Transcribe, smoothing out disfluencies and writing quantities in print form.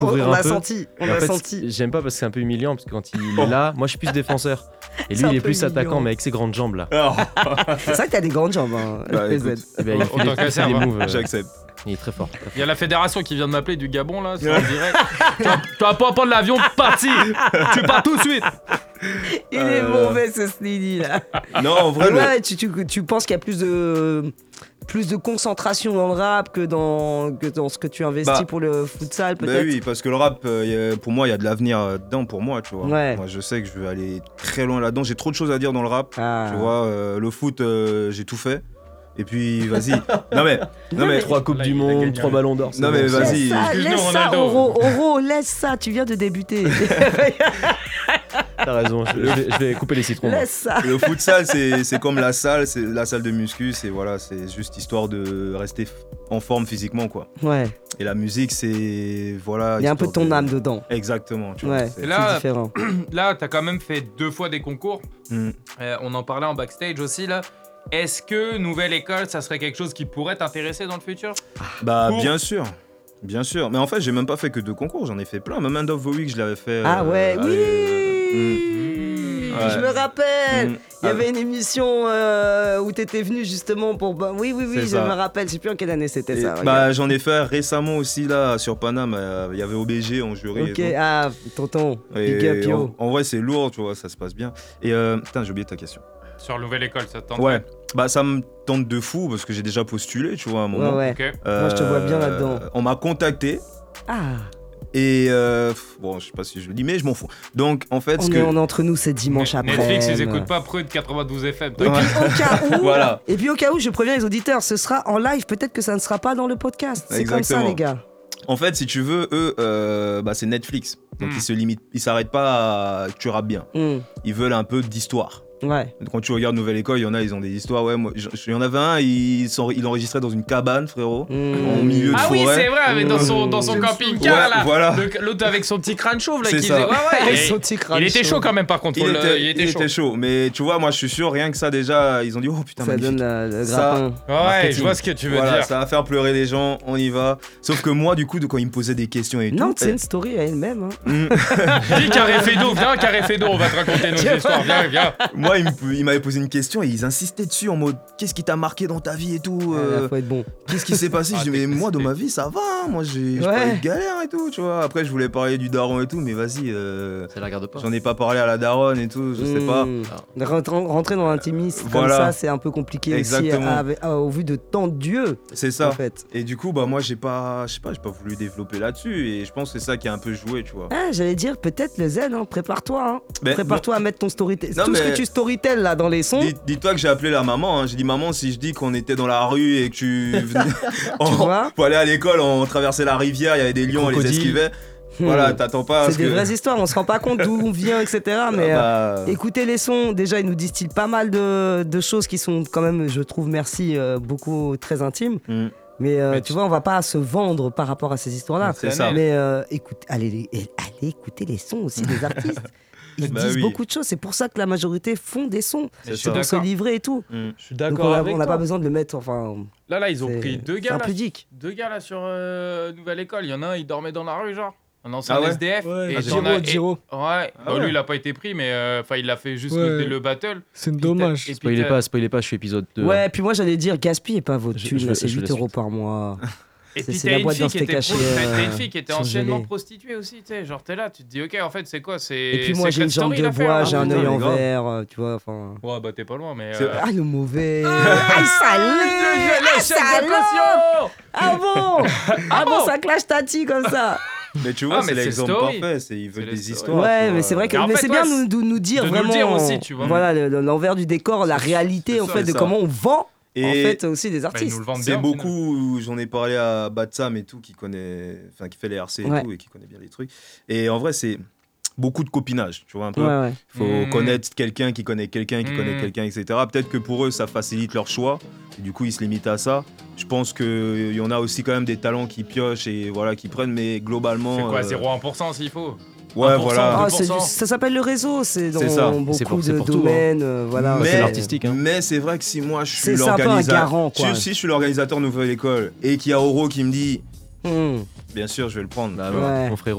couvrir On un a peu. senti, on Et en a fait, senti. j'aime pas parce que c'est un peu humiliant parce que quand il est là, moi je suis plus défenseur. Et lui C'est un il est peu plus attaquant humiliant. mais avec ses grandes jambes là. C'est vrai que t'as des grandes jambes, hein, Bah, FPZ. écoute, Et ben, il fait Autant qu'à des serve, hein. moves. J'accepte. Il est très fort. Il y a la fédération qui vient de m'appeler du Gabon là, c'est en direct. Tu vas pas prendre l'avion, parti. Tu pars tout de suite. Il est mauvais ce Sneedy là. Non, en vrai, Ouais, tu penses qu'il y a plus de concentration dans le rap que dans ce que tu investis Bah, pour le futsal bah peut-être. oui, parce que le rap, pour moi, il y a de l'avenir dedans pour moi, tu vois. Ouais. Moi, je sais que je veux aller très loin là-dedans. J'ai trop de choses à dire dans le rap, Ah. tu vois. Le foot, j'ai tout fait. Et puis, vas-y. non mais, 3 coupes Là, du il a monde, gagné. 3 ballons d'or. c'est Non, bon, mais c'est vas-y. Laisse ça, Excuse-nous, laisse ça, Ronaldo. Oro, laisse ça, tu viens de débuter. bon. T'as raison, je vais couper les citrons. moi. Laisse ça. le futsal, c'est comme la salle, c'est la salle de muscu, c'est voilà, c'est juste histoire de rester en forme physiquement, quoi. Ouais, Et la musique, c'est voilà. il y a un peu de histoire ton âme dedans. Exactement, tu vois. Ouais, c'est- Et là- c'est différent. Là, t'as quand même fait 2 fois des concours. Mm. On en parlait en backstage aussi là. Est-ce que Nouvelle École, ça serait quelque chose qui pourrait t'intéresser dans le futur? Bah, Pour- bien sûr. Bien sûr, mais en fait, j'ai même pas fait que 2 concours, j'en ai fait plein. Même End of the Week, je l'avais fait. Ah ouais, oui. Ouais. Je me rappelle. Mm. Il y avait une émission où t'étais venu justement pour. Oui, C'est je ça. me rappelle. Je sais plus en quelle année c'était Et- ça. regarde. bah, j'en ai fait récemment aussi là sur Paname. Il y avait OBG en jury. Ok, et tout. ah, tonton, Et big up yo. en vrai, c'est lourd, tu vois, ça se passe bien. Et putain, j'ai oublié ta question. Sur Nouvelle École, ça te tente? Ouais, bah ça me tente de fou parce que j'ai déjà postulé, tu vois, à un moment. Ouais, ouais. Ok. Moi, je te vois bien là-dedans. On m'a contacté Ah, et bon, je sais pas si je le dis, mais je m'en fous. Donc, en fait, on est entre nous, c'est dimanche après. Netflix, ils écoutent pas Prud 92 FM. Et puis au cas où, Voilà. et puis au cas où, je préviens les auditeurs, ce sera en live. Peut-être que ça ne sera pas dans le podcast. C'est comme ça, Exactement. les gars. En fait, si tu veux, eux, bah, c'est Netflix. Donc, ils s'arrêtent pas à tu rappes bien. Ils veulent un peu d'histoire. Ouais. Quand tu regardes Nouvelle École, il y en a, ils ont des histoires. Ouais, moi, il y en avait un, il enregistrait dans une cabane, frérot, au milieu de Ah forêt. oui, c'est vrai, mais dans son camping-car, Ouais, là. voilà. L'autre avec son petit crâne chauve, là, C'est qui ça. faisait. Ouais, ouais. Avec Et- son petit crâne il était chaud quand même, par contre. Il il était était chaud. Mais tu vois, moi, je suis sûr, rien que ça, déjà, ils ont dit, oh putain, Ça magnifique. donne le Ça- grappin. Ouais, Marketing. je vois ce que tu veux Voilà, dire. ça va faire pleurer les gens, on y va. Sauf que moi, du coup, quand ils me posaient des questions et Non, tout. c'est une story à elle-même. Hein. Dis Carré Fedo, viens Carré Fedo, on va te raconter nos histoires. Viens. Moi, ils m'avaient posé une question et ils insistaient dessus en mode qu'est-ce qui t'a marqué dans ta vie et tout. Il faut être bon. Qu'est-ce qui s'est passé? Je dis, mais moi, dans excité. ma vie, ça va. hein. Moi, j'ai Ouais. pas eu de galère et tout, tu vois. Après, je voulais parler du daron et tout, mais vas-y, Ça la regarde pas. j'en ai pas parlé à la daronne et tout, je sais pas. Rentrer dans l'intimisme Voilà. comme ça, c'est un peu compliqué Exactement. aussi au vu de tant de dieux, C'est ça. en fait. Et du coup, bah, moi, j'ai pas voulu développer là-dessus et je pense que c'est ça qui a un peu joué, tu vois. Ah, j'allais dire peut-être le zen, hein, prépare-toi. Hein. Ben, Prépare-toi à mettre ton storytelling. Non, Tout ce mais- que tu storytell là dans les sons. Dis-toi que j'ai appelé la maman. Hein. J'ai dit, maman, si je dis qu'on était dans la rue et que tu venais vois pour aller à l'école, on traversait la rivière, il y avait des lions, on les crocodiles. esquivait. Voilà, t'attends pas. à C'est ce des que- vraies histoires, on se rend pas compte d'où on vient, etc. Mais Bah, écoutez les sons, déjà ils nous distillent pas mal de choses qui sont quand même, je trouve, merci, beaucoup très intimes. mm, Mais, Mais tu vois, on va pas se vendre par rapport à ces histoires-là. c'est ça. Mais allez écouter les sons aussi des artistes. Ils Bah disent oui. beaucoup de choses. C'est pour ça que la majorité font des sons. Je suis C'est pour se d'accord. livrer et tout. mm. Je suis Donc d'accord avec on n'a toi. pas besoin de le mettre. Enfin, Là, ils ont c'est- pris deux c'est gars là. impudique. Deux gars là sur Nouvelle École. Il y en a un, il dormait dans la rue, genre. Un ancien Ah ouais SDF. Ouais, et Giro, t'en as- Giro. Ouais. Ah Bah, ouais. lui, il a pas été pris, mais enfin, il a fait juste Ouais. le battle. C'est Puis dommage. t'as- et puis Spoilez pas, je suis épisode 2. Ouais, puis moi j'allais dire, gaspillez pas votre Je- thune, je- là, c'est je 8 la euros suis. par mois. Et C'est puis la t'as une boîte fille d'un qui était steak haché, t'as une fille qui était surgelé. anciennement prostituée aussi, tu sais. Genre, t'es là, tu te dis, ok, en fait, c'est quoi? C'est. Et puis moi c'est j'ai une Secret jambe Story, de l'affaire, bois, hein. j'ai un putain, œil mais en grave. verre, tu vois, enfin... Ouais, bah, t'es pas loin, mais. C'est- Ah le mauvais. Ah salut. Ah bon. Ah bon, ça clash tati comme ça. Mais tu vois, Ah, mais c'est c'est l'exemple story. parfait. Ils veulent C'est des les stories. histoires. tu Ouais, vois. mais c'est vrai que Mais en mais fait, c'est bien ouais, de nous dire de nous le vraiment dire aussi, tu vois. voilà l'envers du décor, la réalité en ça, fait de c'est ça. comment on vend Et en fait aussi des Bah, ils artistes. nous le vendent c'est bien. au final. beaucoup, j'en ai parlé à Batsam et tout, qui fait les RC et Ouais. tout, et qui connaît bien les trucs. Et en vrai, c'est beaucoup de copinage, tu vois un peu. Ouais, ouais. Il faut Mhm. connaître quelqu'un qui connaît quelqu'un qui connaît Mhm. quelqu'un, etc. Peut-être que pour eux, ça facilite leur choix. Et du coup, ils se limitent à ça. Je pense qu'il y en a aussi quand même des talents qui piochent et voilà, qui prennent, mais globalement. C'est quoi, 0,1% s'il faut? Ouais, 1%. voilà. Ah, 2%. ça s'appelle le réseau, c'est dans C'est ça. C'est beaucoup pour- c'est de pour tout, hein. domaines, voilà. Mais- c'est l'artistique. Hein. Mais c'est vrai que si moi je suis C'est un peu un l'organisateur. garant, quoi. Si je suis l'organisateur de Nouvelle École et qu'il y a Oro qui me dit Bien sûr, je vais le prendre. Bah, Ouais. mon frérot.